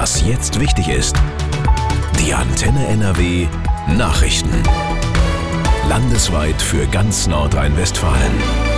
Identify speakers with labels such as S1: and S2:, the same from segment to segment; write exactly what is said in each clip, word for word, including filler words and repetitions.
S1: Was jetzt wichtig ist. Die Antenne N R W Nachrichten. Landesweit für ganz Nordrhein-Westfalen.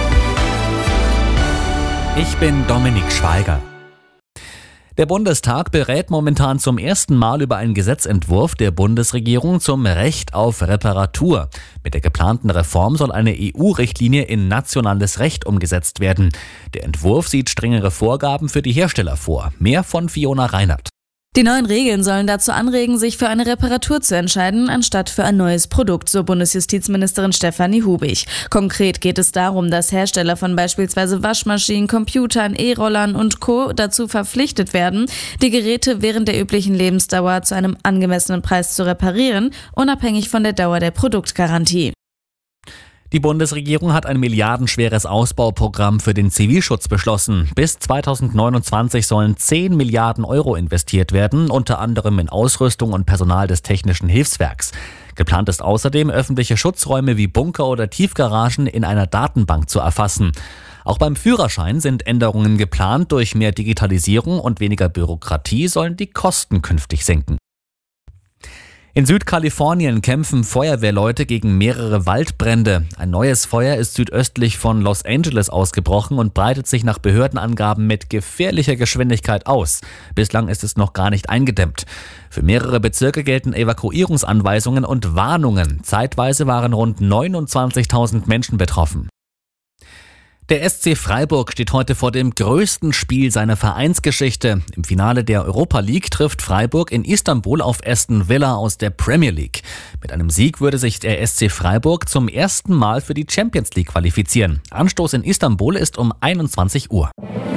S2: Ich bin Dominik Schweiger. Der Bundestag berät momentan zum ersten Mal über einen Gesetzentwurf der Bundesregierung zum Recht auf Reparatur. Mit der geplanten Reform soll eine E U-Richtlinie in nationales Recht umgesetzt werden. Der Entwurf sieht strengere Vorgaben für die Hersteller vor. Mehr von Fiona Reinert.
S3: Die neuen Regeln sollen dazu anregen, sich für eine Reparatur zu entscheiden, anstatt für ein neues Produkt, so Bundesjustizministerin Stefanie Hubig. Konkret geht es darum, dass Hersteller von beispielsweise Waschmaschinen, Computern, E-Rollern und Co. dazu verpflichtet werden, die Geräte während der üblichen Lebensdauer zu einem angemessenen Preis zu reparieren, unabhängig von der Dauer der Produktgarantie.
S2: Die Bundesregierung hat ein milliardenschweres Ausbauprogramm für den Zivilschutz beschlossen. Bis zweitausendneunundzwanzig sollen zehn Milliarden Euro investiert werden, unter anderem in Ausrüstung und Personal des Technischen Hilfswerks. Geplant ist außerdem, öffentliche Schutzräume wie Bunker oder Tiefgaragen in einer Datenbank zu erfassen. Auch beim Führerschein sind Änderungen geplant. Durch mehr Digitalisierung und weniger Bürokratie sollen die Kosten künftig sinken. In Südkalifornien kämpfen Feuerwehrleute gegen mehrere Waldbrände. Ein neues Feuer ist südöstlich von Los Angeles ausgebrochen und breitet sich nach Behördenangaben mit gefährlicher Geschwindigkeit aus. Bislang ist es noch gar nicht eingedämmt. Für mehrere Bezirke gelten Evakuierungsanweisungen und Warnungen. Zeitweise waren rund neunundzwanzigtausend Menschen betroffen. Der S C Freiburg steht heute vor dem größten Spiel seiner Vereinsgeschichte. Im Finale der Europa League trifft Freiburg in Istanbul auf Aston Villa aus der Premier League. Mit einem Sieg würde sich der S C Freiburg zum ersten Mal für die Champions League qualifizieren. Anstoß in Istanbul ist um einundzwanzig Uhr.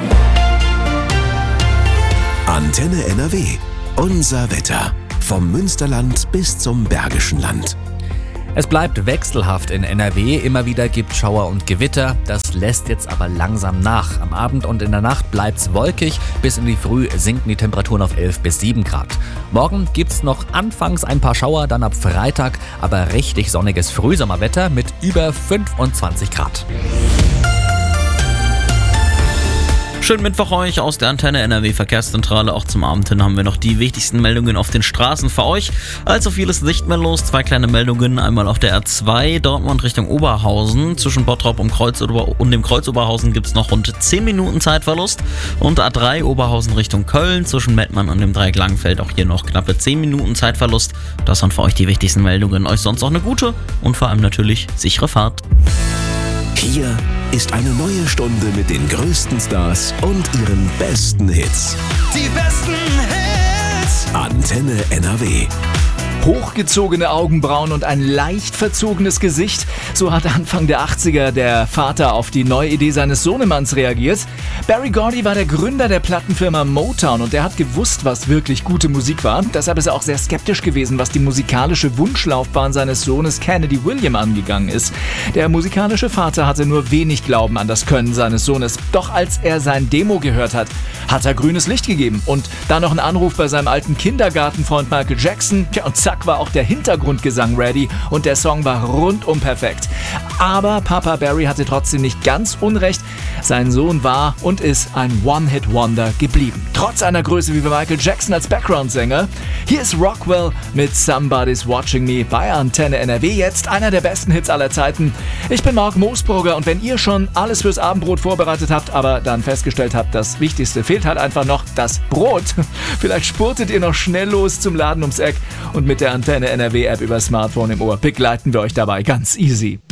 S1: Antenne N R W. Unser Wetter. Vom Münsterland bis zum Bergischen Land.
S2: Es bleibt wechselhaft in N R W, immer wieder gibt Schauer und Gewitter, das lässt jetzt aber langsam nach. Am Abend und in der Nacht bleibt's wolkig, bis in die Früh sinken die Temperaturen auf elf bis sieben Grad. Morgen gibt's noch anfangs ein paar Schauer, dann ab Freitag aber richtig sonniges Frühsommerwetter mit über fünfundzwanzig Grad.
S4: Schönen Mittwoch euch aus der Antenne N R W Verkehrszentrale. Auch zum Abend hin haben wir noch die wichtigsten Meldungen auf den Straßen für euch. Also vieles nicht mehr los. Zwei kleine Meldungen. Einmal auf der R zwei Dortmund Richtung Oberhausen. Zwischen Bottrop und, Kreuzober- und dem Kreuz Oberhausen gibt es noch rund zehn Minuten Zeitverlust. Und A drei Oberhausen Richtung Köln. Zwischen Mettmann und dem Dreieck Langenfeld auch hier noch knappe zehn Minuten Zeitverlust. Das sind für euch die wichtigsten Meldungen. Euch sonst auch eine gute und vor allem natürlich sichere Fahrt.
S1: Hier ist eine neue Stunde mit den größten Stars und ihren besten Hits.
S5: Die besten Hits.
S1: Antenne N R W.
S6: Hochgezogene Augenbrauen und ein leicht verzogenes Gesicht. So hat Anfang der achtziger der Vater auf die neue Idee seines Sohnemanns reagiert. Barry Gordy war der Gründer der Plattenfirma Motown und er hat gewusst, was wirklich gute Musik war. Deshalb ist er auch sehr skeptisch gewesen, was die musikalische Wunschlaufbahn seines Sohnes Kennedy William angegangen ist. Der musikalische Vater hatte nur wenig Glauben an das Können seines Sohnes. Doch als er sein Demo gehört hat, hat er grünes Licht gegeben. Und dann noch ein Anruf bei seinem alten Kindergartenfreund Michael Jackson. Tja, und zack war auch der Hintergrundgesang ready und der Song war rundum perfekt. Aber Papa Barry hatte trotzdem nicht ganz unrecht. Sein Sohn war und ist ein One-Hit-Wonder geblieben. Trotz einer Größe wie bei Michael Jackson als Background-Sänger. Hier ist Rockwell mit Somebody's Watching Me bei Antenne N R W. Jetzt einer der besten Hits aller Zeiten. Ich bin Marc Moosbrugger und wenn ihr schon alles fürs Abendbrot vorbereitet habt, aber dann festgestellt habt, das Wichtigste fehlt halt einfach noch das Brot. Vielleicht spurtet ihr noch schnell los zum Laden ums Eck und mit der Antenne N R W App über Smartphone im Ohr begleiten wir euch dabei ganz easy.